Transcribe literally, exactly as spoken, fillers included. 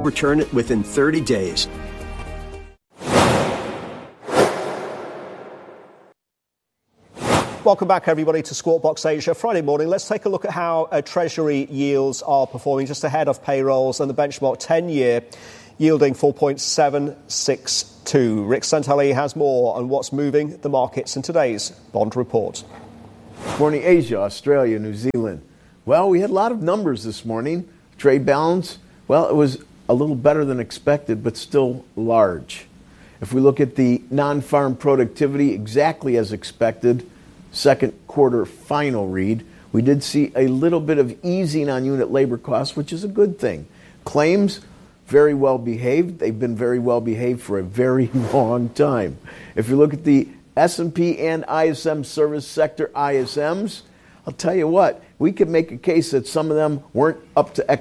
Return it within thirty days. Welcome back, everybody, to Squawk Box Asia. Friday morning, let's take a look at how uh, Treasury yields are performing just ahead of payrolls and the benchmark ten-year yielding four point seven six two. Rick Santelli has more on what's moving the markets in today's Bond Report. Morning, Asia, Australia, New Zealand. Well, we had a lot of numbers this morning. Trade balance, well, it was a little better than expected, but still large. If we look at the non-farm productivity, exactly as expected, second quarter final read, we did see a little bit of easing on unit labor costs, which is a good thing. Claims, very well behaved. They've been very well behaved for a very long time. If you look at the S and P and I S M service sector I S Ms, I'll tell you what, we could make a case that some of them weren't up to